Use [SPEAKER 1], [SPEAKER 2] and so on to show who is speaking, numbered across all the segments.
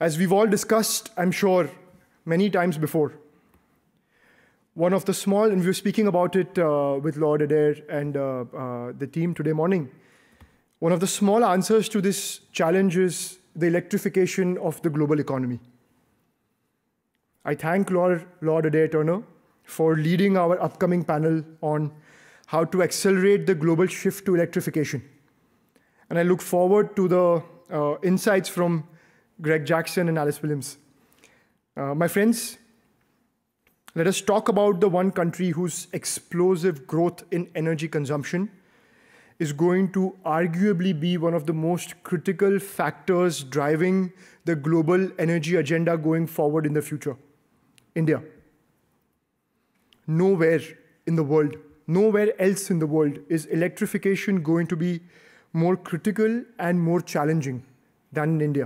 [SPEAKER 1] As we've all discussed, I'm sure, many times before, one of the small, and we were speaking about it with Lord Adair and the team today morning, one of the small answers to this challenge is the electrification of the global economy. I thank Lord Adair Turner for leading our upcoming panel on how to accelerate the global shift to electrification. And I look forward to the insights from Greg Jackson and Alice Williams. My friends, let us talk about the one country whose explosive growth in energy consumption is going to arguably be one of the most critical factors driving the global energy agenda going forward in the future: India. Nowhere in the world, nowhere else in the world is electrification going to be more critical and more challenging than in India.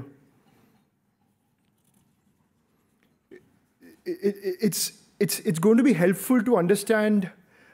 [SPEAKER 1] It's going to be helpful to understand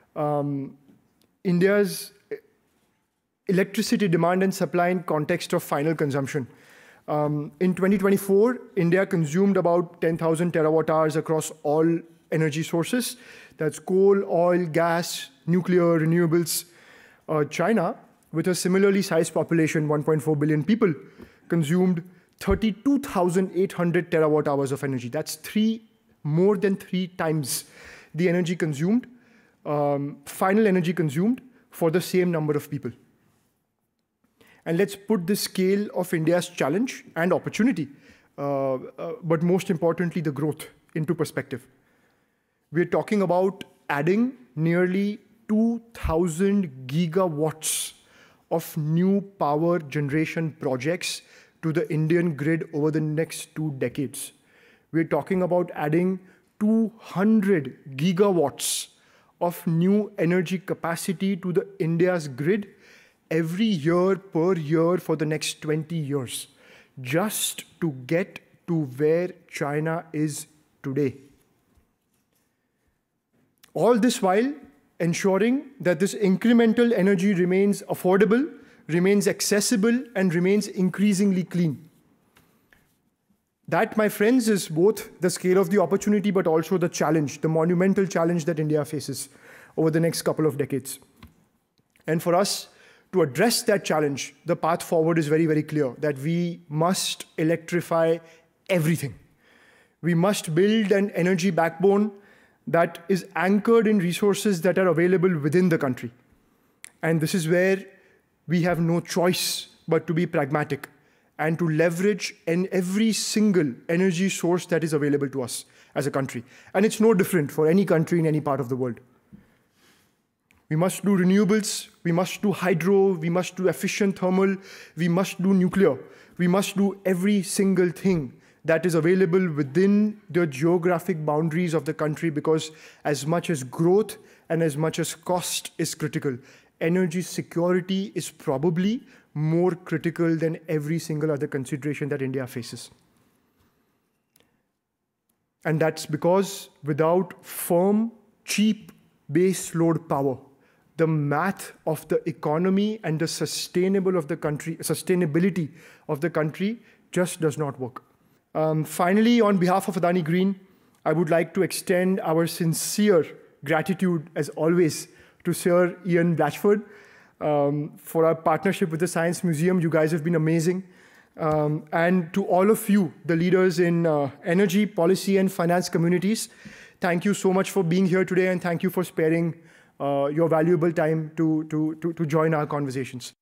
[SPEAKER 1] India's electricity demand and supply in context of final consumption. In 2024, India consumed about 10,000 terawatt hours across all energy sources. That's coal, oil, gas, nuclear, renewables. China, with a similarly sized population, 1.4 billion people, consumed 32,800 terawatt hours of energy. That's more than three times the energy consumed, final energy consumed for the same number of people. And let's put the scale of India's challenge and opportunity, but most importantly, the growth, into perspective. We're talking about adding nearly 2,000 gigawatts of new power generation projects to the Indian grid over the next 2 decades. We're talking about adding 200 gigawatts of new energy capacity to the India's grid every year per year for the next 20 years, just to get to where China is today. All this while ensuring that this incremental energy remains affordable, remains accessible, and remains increasingly clean. That, my friends, is both the scale of the opportunity, but also the challenge, the monumental challenge that India faces over the next couple of decades. And for us to address that challenge, the path forward is very, very clear, that we must electrify everything. We must build an energy backbone that is anchored in resources that are available within the country. And this is where we have no choice but to be pragmatic and to leverage every single energy source that is available to us as a country. And it's no different for any country in any part of the world. We must do renewables, we must do hydro, we must do efficient thermal, we must do nuclear. We must do every single thing that is available within the geographic boundaries of the country, because as much as growth and as much as cost is critical, energy security is probably more critical than every single other consideration that India faces. And that's because without firm, cheap base load power, the math of the economy and the sustainability of the country just does not work. Finally, on behalf of Adani Green, I would like to extend our sincere gratitude, as always, to Sir Ian Blatchford for our partnership with the Science Museum. You guys have been amazing. And to all of you, the leaders in energy, policy, and finance communities, thank you so much for being here today, and thank you for sparing your valuable time to join our conversations.